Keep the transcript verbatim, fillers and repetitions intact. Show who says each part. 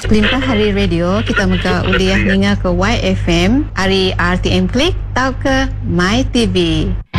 Speaker 1: Kelimpah hari radio kita muka uliah ninga ke Y F M, hari R T M Klik, tau ke My T V.